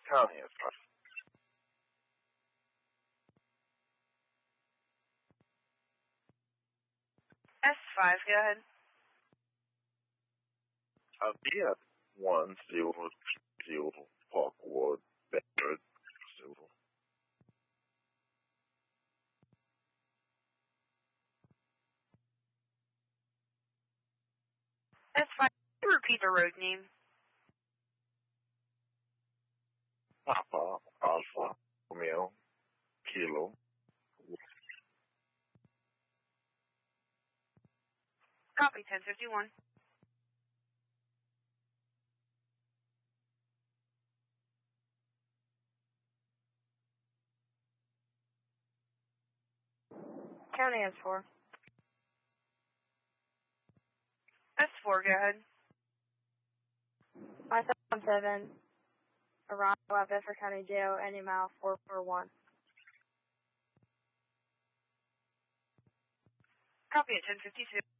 County is fine. S5, go ahead. Via 100 Parkwood, Bedford, Silver. S5, repeat the road name. Papa, Alpha, Romeo, Kilo. Copy, 1051. County S4. S4, go ahead. 577. Arrival at Bedford County Jail, any mile 441. Copy at 1052.